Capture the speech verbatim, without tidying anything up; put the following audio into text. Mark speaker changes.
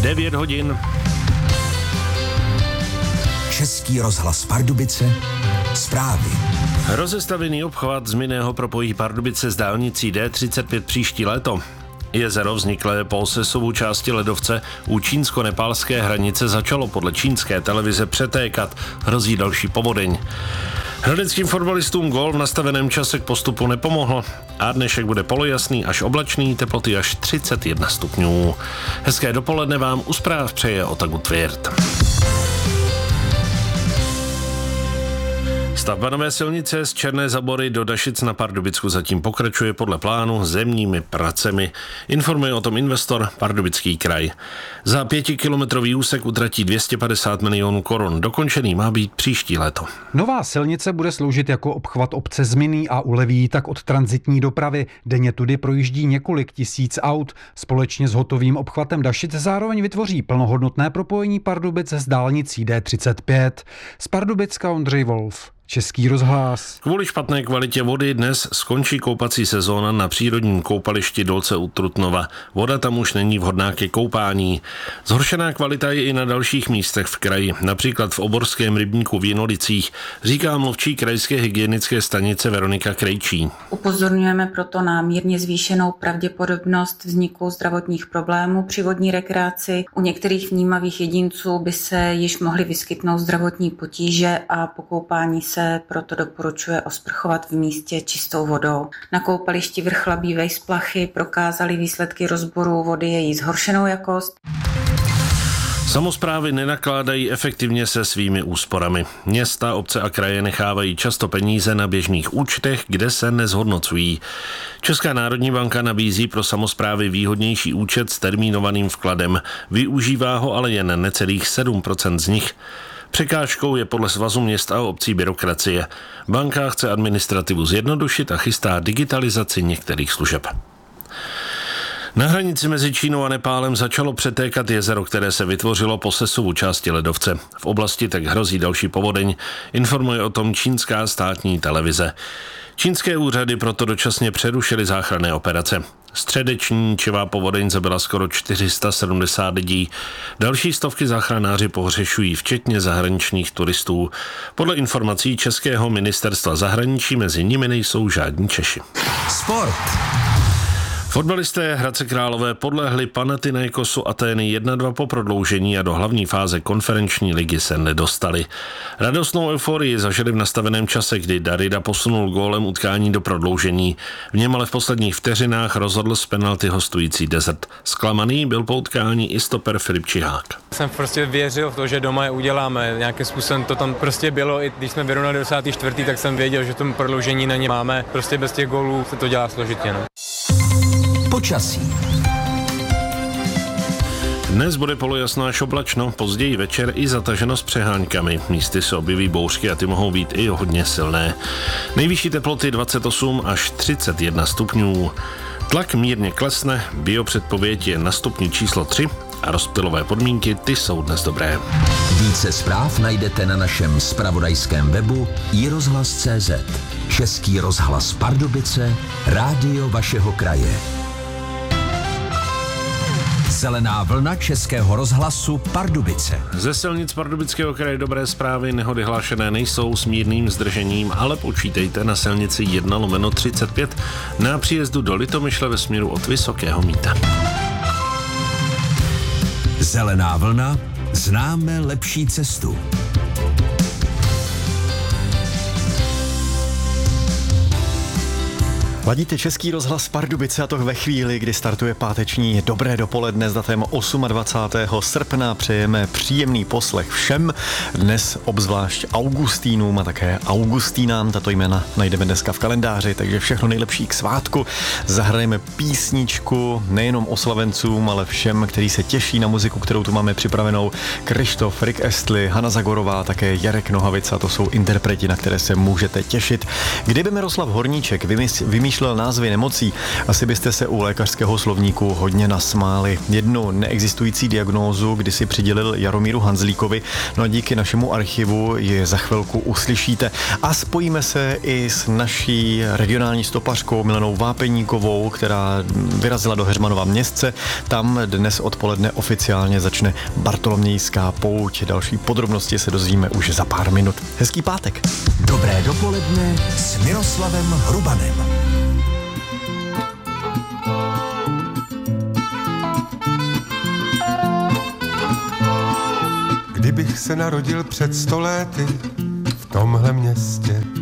Speaker 1: devět hodin.
Speaker 2: Český rozhlas Pardubice, zprávy.
Speaker 1: Rozestavěný obchvat z Minného propojí Pardubice s dálnicí D třicet pět příští léto. Jezero vzniklé po sesuvu části ledovce u čínsko-nepálské hranice začalo podle čínské televize přetékat. Hrozí další povodeň. Hradeckým fotbalistům gól v nastaveném čase k postupu nepomohlo a dnešek bude polojasný až oblačný, teploty až třicet jedna stupňů. Hezké dopoledne vám u zpráv přeje Otagu Tvěrt. Stavba nové silnice z Černé Zabory do Dašic na Pardubicku zatím pokračuje podle plánu zemními pracemi. Informuje o tom investor Pardubický kraj. Za pětikilometrový úsek utratí dvě stě padesát milionů korun. Dokončený má být příští léto.
Speaker 3: Nová silnice bude sloužit jako obchvat obce Zmyný a uleví tak od tranzitní dopravy. Denně tudy projíždí několik tisíc aut. Společně s hotovým obchvatem Dašic zároveň vytvoří plnohodnotné propojení Pardubic s dálnicí D třicet pět. Z Pardubicka Ondřej Wolf. Český rozhlas.
Speaker 1: Kvůli špatné kvalitě vody dnes skončí koupací sezóna na přírodním koupališti Dolce u Trutnova. Voda tam už není vhodná ke koupání. Zhoršená kvalita je i na dalších místech v kraji, například v Oborském rybníku v Jinolicích, říká mluvčí krajské hygienické stanice Veronika Krejčí.
Speaker 4: Upozorňujeme proto na mírně zvýšenou pravděpodobnost vzniku zdravotních problémů při vodní rekreaci. U některých vnímavých jedinců by se již mohly vyskytnout zdravotní potíže a po koupání se proto doporučuje osprchovat v místě čistou vodou. Na koupališti Vrchlabí Vejsplachy prokázali výsledky rozboru vody její zhoršenou jakost.
Speaker 1: Samosprávy nenakládají efektivně se svými úsporami. Města, obce a kraje nechávají často peníze na běžných účtech, kde se nezhodnocují. Česká národní banka nabízí pro samosprávy výhodnější účet s termínovaným vkladem. Využívá ho ale jen necelých sedm procent z nich. Překážkou je podle Svazu měst a obcí byrokracie. Banka chce administrativu zjednodušit a chystá digitalizaci některých služeb. Na hranici mezi Čínou a Nepálem začalo přetékat jezero, které se vytvořilo po sesuvu části ledovce. V oblasti tak hrozí další povodeň, informuje o tom čínská státní televize. Čínské úřady proto dočasně přerušily záchranné operace. Středeční čivá povodeň zabila skoro čtyři sta sedmdesát lidí. Další stovky záchranáři pohřešují, včetně zahraničních turistů. Podle informací Českého ministerstva zahraničí mezi nimi nejsou žádní Češi.
Speaker 2: Sport.
Speaker 1: Fotbalisté Hradce Králové podlehli Panathinaikosu Atény jedna dva po prodloužení a do hlavní fáze konferenční ligy se nedostali. Radostnou euforii zažili v nastaveném čase, kdy Darida posunul gólem utkání do prodloužení. V něm ale v posledních vteřinách rozhodl z penalty hostující Desert. Zklamaný byl po utkání i stoper Filip Čihák.
Speaker 5: Jsem prostě věřil v to, že doma je uděláme. Nějakým způsobem to tam prostě bylo. I když jsme vyrovnali devadesátý čtvrtý tak jsem věděl, že tomu prodloužení na ně máme. Prostě bez těch gólů se to dělá složitě. No.
Speaker 2: Počasí.
Speaker 1: Dnes bude polojasno až oblačno, později večer i zataženo s přeháňkami. Místy se objeví bouřky a ty mohou být i hodně silné. Nejvyšší teploty dvacet osm až třicet jedna stupňů. Tlak mírně klesne, biopředpověď je na stupni číslo tři a rozptylové podmínky ty jsou dnes dobré.
Speaker 2: Více zpráv najdete na našem zpravodajském webu i rozhlas tečka cé zet. Český rozhlas Pardubice, rádio vašeho kraje. Zelená vlna Českého rozhlasu Pardubice.
Speaker 1: Ze silnic Pardubického kraje dobré zprávy, nehody hlášené nejsou s mírným zdržením, ale počítejte na silnici jedna lomeno třicet pět na příjezdu do Litomyšle ve směru od Vysokého Mýta.
Speaker 2: Zelená vlna, známe lepší cestu.
Speaker 6: Ladíte Český rozhlas Pardubice a to ve chvíli, kdy startuje páteční dobré dopoledne s datem dvacátého osmého srpna. Přejeme příjemný poslech všem, dnes obzvlášť Augustínům a také Augustínám. Tato jména najdeme dneska v kalendáři, takže všechno nejlepší k svátku. Zahrajeme písničku nejenom oslavencům, ale všem, kteří se těší na muziku, kterou tu máme připravenou. Krištof, Rick Astley, Hana Zagorová, také Jarek Nohavica, to jsou interpreti, na které se můžete těšit. Kdyby Miroslav Horníček vymyslel vymýšlel názvy nemocí, asi byste se u lékařského slovníku hodně nasmáli. Jednu neexistující diagnózu kdysi přidělil Jaromíru Hanzlíkovi, no a díky našemu archivu ji za chvilku uslyšíte. A spojíme se i s naší regionální stopařkou Milenou Vápeníkovou, která vyrazila do Heřmanova Městce. Tam dnes odpoledne oficiálně začne Bartolomějská pouť. Další podrobnosti se dozvíme už za pár minut. Hezký pátek.
Speaker 2: Dobré dopoledne s Miroslavem Hrubanem.
Speaker 7: Kdybych se narodil před sto lety v tomhle městě,